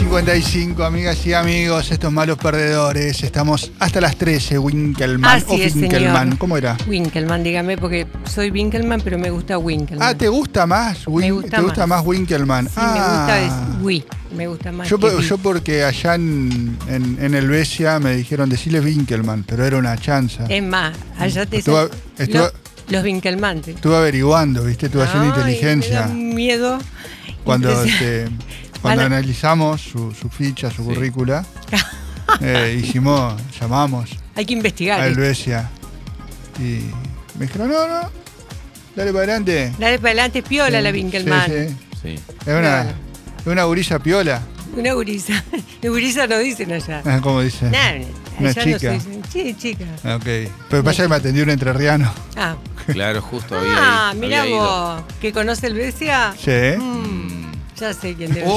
11:55, amigas y amigos, estos malos perdedores. Estamos hasta las 13, Winkelmann. Así es, Winkelmann. señor. ¿Cómo era? Winkelmann, dígame, porque soy Winkelmann, pero me gusta Winkelmann. Ah, ¿te gusta más? Me gusta ¿Te gusta más más. Winkelmann? Sí, me gusta me gusta más. Yo porque allá en Helvecia me dijeron decirle Winkelmann, pero era una chanza. Es más, allá te los Winkelmann. Estuve averiguando, ¿viste? Estuve haciendo inteligencia. Me da miedo. Cuando analizamos su ficha, su currícula, llamamos hay que investigar. a Helvecia. Y me dijeron, no, dale para adelante. Dale para adelante, piola la Winkelmann. Sí. Es una gurisa piola. Una gurisa. La gurisa no dicen allá. ¿Cómo dice? Una chica. No sí, chica. Ok. Pero pasa que me atendió un entrerriano. Ah. Claro, justo había mirá había vos, que conoce Helvecia. Sí. Ya sé quién debe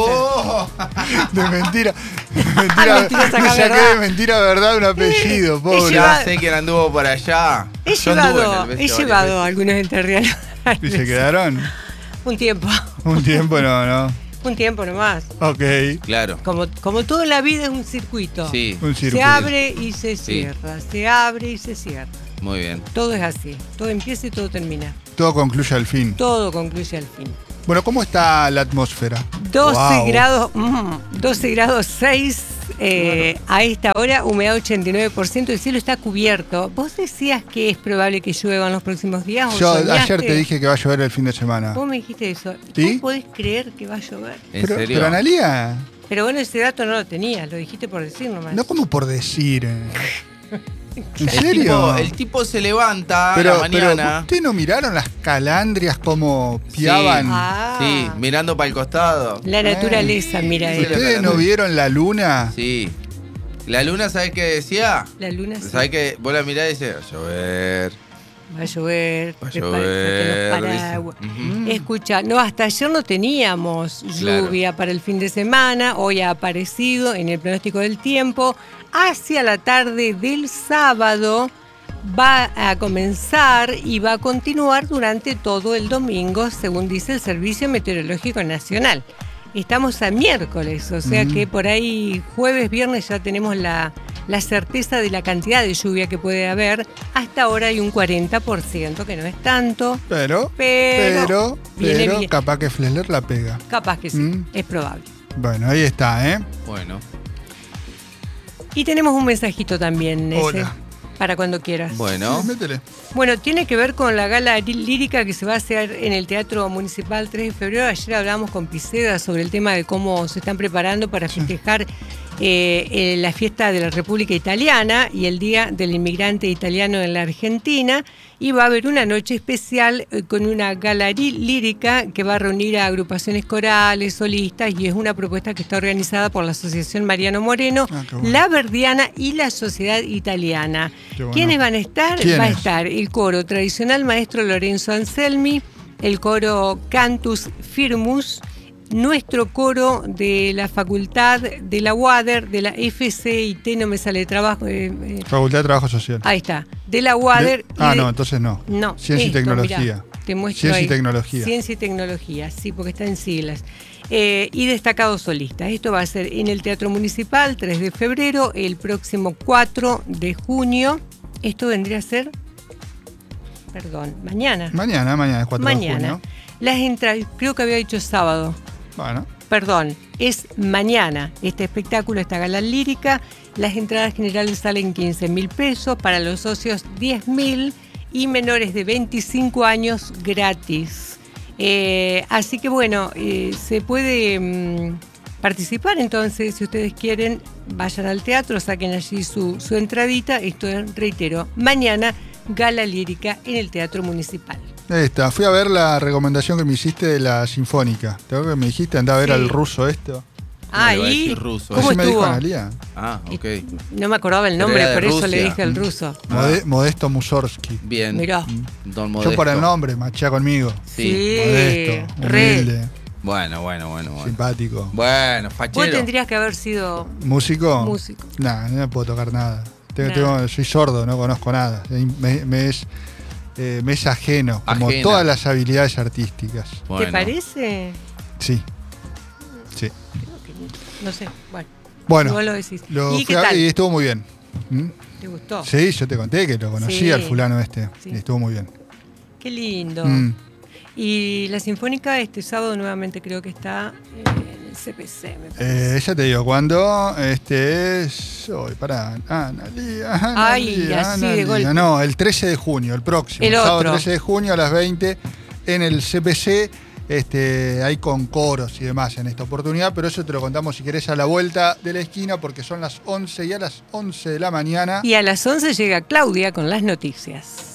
De mentira. Mentira, Me saqué de mentira, verdad, un apellido, pobre. Ya sé quién anduvo por allá. He llevado algunos entrerrianos. ¿Y se quedaron? Un tiempo. Un tiempo no. Un tiempo nomás. Ok. Claro. Como todo en la vida es un circuito. Sí. Un circuito. Se abre y se cierra. Se abre y se cierra. Muy bien. Todo es así. Todo empieza y todo termina. Todo concluye al fin. Todo concluye al fin. Bueno, ¿cómo está la atmósfera? 12 grados 6 a esta hora, humedad 89%, el cielo está cubierto. ¿Vos decías que es probable que llueva en los próximos días? Yo soñaste? ayer te dije que va a llover el fin de semana. Vos me dijiste eso. ¿Sí? ¿Vos podés creer que va a llover? ¿En serio? Pero Analía, Pero bueno, ese dato no lo tenías, lo dijiste por decir nomás. no como por decir. ¿En serio? El tipo se levanta pero, a la mañana. Pero, ¿ustedes no miraron las calandrias como piaban? Sí, mirando para el costado. La naturaleza, mira eso. ¿Ustedes no vieron la luna? Sí. La luna, ¿sabes qué decía? La luna sí. ¿Sabes qué? Vos la mirás y dice, va a llover. Va a llover. Va a llover. Escucha, no, hasta ayer no teníamos lluvia para el fin de semana. Hoy ha aparecido en el pronóstico del tiempo. Hacia la tarde del sábado va a comenzar y va a continuar durante todo el domingo, según dice el Servicio Meteorológico Nacional. Estamos a miércoles, o sea que por ahí jueves, viernes ya tenemos la certeza de la cantidad de lluvia que puede haber. Hasta ahora hay un 40%, que no es tanto. Pero viene bien. Capaz que Flesler la pega. Capaz que sí, es probable. Bueno, ahí está, Bueno. Y tenemos un mensajito también, Hola. para cuando quieras. Bueno. Sí, métele. Bueno, tiene que ver con la gala lírica que se va a hacer en el Teatro Municipal 3 de febrero. Ayer hablábamos con Piceda sobre el tema de cómo se están preparando para festejar la fiesta de la República Italiana y el Día del Inmigrante Italiano en la Argentina. Y va a haber una noche especial con una gala lírica que va a reunir a agrupaciones corales, solistas, y es una propuesta que está organizada por la Asociación Mariano Moreno, La Verdiana y la Sociedad Italiana. Bueno. ¿Quiénes van a estar? ¿Quiénes? Va a estar el coro tradicional Maestro Lorenzo Anselmi, el coro Cantus Firmus, nuestro coro de la Facultad de la UADER, de la FCIT, no me sale trabajo. Facultad de Trabajo Social. Ahí está, de la UADER. No, entonces no. No. Ciencia y Tecnología. Mirá, te muestro Ciencia ahí. y Tecnología. Ciencia y Tecnología, sí, porque está en siglas. Y destacados solistas. Esto va a ser en el Teatro Municipal, 3 de febrero, el próximo 4 de junio. Esto vendría a ser, mañana. Mañana es 4 de Mañana. junio. Las entradas, creo que había dicho sábado. Bueno. Perdón, es mañana este espectáculo, esta gala lírica. Las entradas generales salen 15.000 pesos, para los socios 10.000 y menores de 25 años gratis. Así que bueno, se puede participar, entonces si ustedes quieren, vayan al teatro, saquen allí su entradita. Esto es, reitero, mañana gala lírica en el Teatro Municipal. Ahí está. Fui a ver la recomendación que me hiciste de la Sinfónica. ¿Te acuerdas que me dijiste? Andá a ver al ruso esto. Ahí, ruso? ¿cómo Así me dijo estuvo? Analía. Ah, ok. No me acordaba el nombre, Era de por eso Rusia. le dije el ruso. Modesto Mussorgsky. Bien. Mirá. Don Modesto. Yo por el nombre, machá conmigo. Sí. Modesto, re. humilde, Bueno. simpático. Bueno, Vos fachero. tendrías que haber sido ¿Músico? músico. Nah, no me puedo tocar nada. Nada. Soy sordo, no conozco nada. Me es ajeno, como Ajena. todas las habilidades artísticas. Bueno. ¿Te parece? Sí. no sé, Bueno, vos lo decís. ¿Y qué tal? Y estuvo muy bien. ¿Te gustó? Sí, yo te conté que lo conocía al fulano este. Sí. Y estuvo muy bien. Qué lindo. Y la Sinfónica este sábado nuevamente creo que está en el CPC, me parece. Ya te digo, cuando es hoy, pará, así de golpe. No, el 13 de junio, el próximo. El sábado otro. 13 de junio a las 20 en el CPC. Hay con coros y demás en esta oportunidad, pero eso te lo contamos si querés a la vuelta de la esquina porque son las 11 y a las 11 de la mañana. Y a las 11 llega Claudia con las noticias.